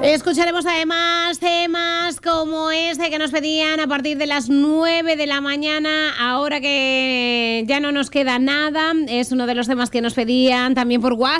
Escucharemos además temas como este que nos pedían a partir de las 9 de la mañana, ahora que ya no nos queda nada. Es uno de los temas que nos pedían también por WhatsApp.